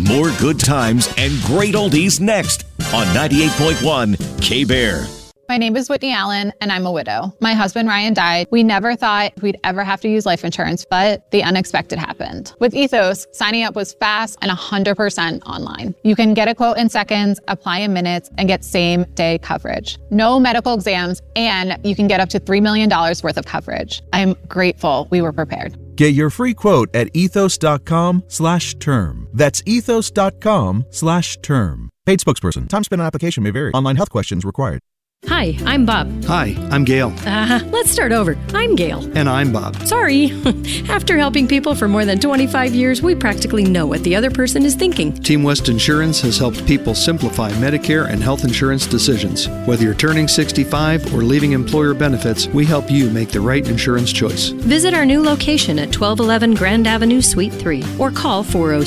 More good times and great oldies next on 98.1 K-Bear. My name is Whitney Allen, and I'm a widow. My husband, Ryan, died. We never thought we'd ever have to use life insurance, but the unexpected happened. With Ethos, signing up was fast and 100% online. You can get a quote in seconds, apply in minutes, and get same-day coverage. No medical exams, and you can get up to $3 million worth of coverage. I'm grateful we were prepared. Get your free quote at ethos.com/term. That's ethos.com/term. Paid spokesperson. Time spent on application may vary. Online health questions required. Hi, I'm Bob. Hi, I'm Gail. Let's start over. I'm Gail. And I'm Bob. Sorry. After helping people for more than 25 years, we practically know what the other person is thinking. Team West Insurance has helped people simplify Medicare and health insurance decisions. Whether you're turning 65 or leaving employer benefits, we help you make the right insurance choice. Visit our new location at 1211 Grand Avenue, Suite 3, or call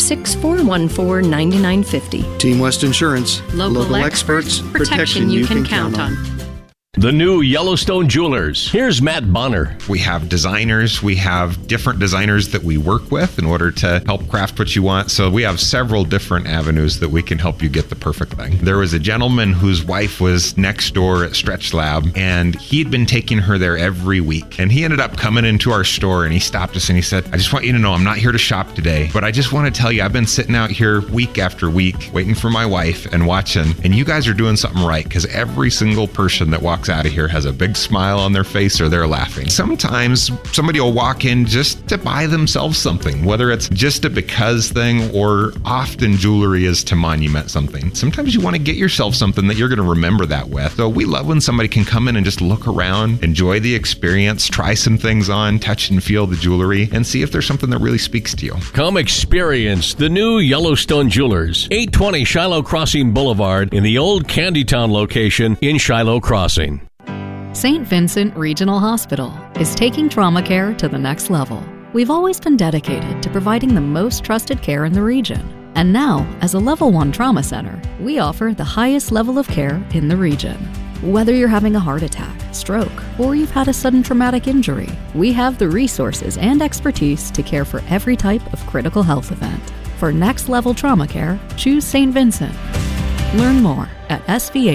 406-414-9950. Team West Insurance. Local experts. Protection you can count on. The new Yellowstone Jewelers. Here's Matt Bonner. We have designers. We have different designers that we work with in order to help craft what you want. So we have several different avenues that we can help you get the perfect thing. There was a gentleman whose wife was next door at Stretch Lab, and he'd been taking her there every week. And he ended up coming into our store, and he stopped us and he said, I just want you to know I'm not here to shop today, but I just want to tell you I've been sitting out here week after week waiting for my wife and watching, and you guys are doing something right, because every single person that walks out of here has a big smile on their face or they're laughing. Sometimes somebody will walk in just to buy themselves something, whether it's just a because thing or often jewelry is to monument something. Sometimes you want to get yourself something that you're going to remember that with. So we love when somebody can come in and just look around, enjoy the experience, try some things on, touch and feel the jewelry, and see if there's something that really speaks to you. Come experience the new Yellowstone Jewelers, 820 Shiloh Crossing Boulevard in the old Candytown location in Shiloh Crossing. St. Vincent Regional Hospital is taking trauma care to the next level. We've always been dedicated to providing the most trusted care in the region. And now, as a Level 1 trauma center, we offer the highest level of care in the region. Whether you're having a heart attack, stroke, or you've had a sudden traumatic injury, we have the resources and expertise to care for every type of critical health event. For next level trauma care, choose St. Vincent. Learn more at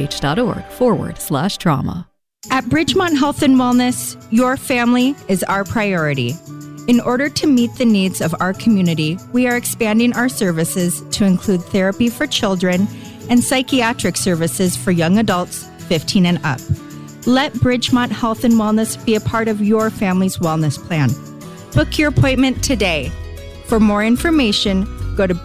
svh.org/trauma. At Bridgemont Health and Wellness, your family is our priority. In order to meet the needs of our community, we are expanding our services to include therapy for children and psychiatric services for young adults 15 and up. Let Bridgemont Health and Wellness be a part of your family's wellness plan. Book your appointment today. For more information, go to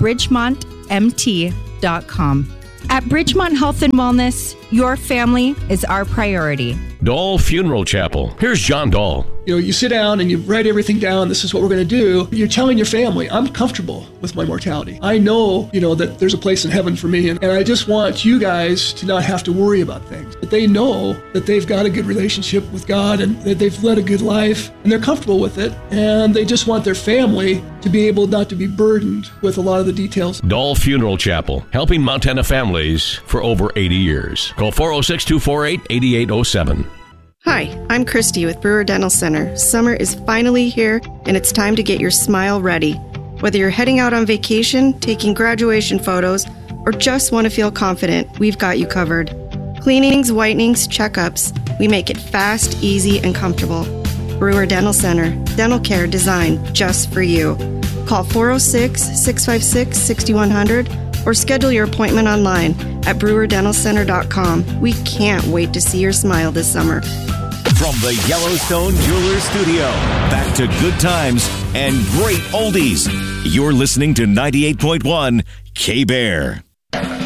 bridgemontmt.com. At Bridgemont Health and Wellness, your family is our priority. Dahl Funeral Chapel. Here's John Dahl. You know, you sit down and you write everything down. This is what we're going to do. You're telling your family, I'm comfortable with my mortality. I know, that there's a place in heaven for me. And I just want you guys to not have to worry about things. But they know that they've got a good relationship with God and that they've led a good life and they're comfortable with it. And they just want their family to be able not to be burdened with a lot of the details. Dahl Funeral Chapel, helping Montana families for over 80 years. Call 406-248-8807. Hi, I'm Christy with Brewer Dental Center. Summer is finally here, and it's time to get your smile ready. Whether you're heading out on vacation, taking graduation photos, or just want to feel confident, we've got you covered. Cleanings, whitenings, checkups, we make it fast, easy, and comfortable. Brewer Dental Center, dental care designed just for you. Call 406-656-6100 or schedule your appointment online at brewerdentalcenter.com. We can't wait to see your smile this summer. From the Yellowstone Jewelers Studio, back to good times and great oldies. You're listening to 98.1 K-Bear.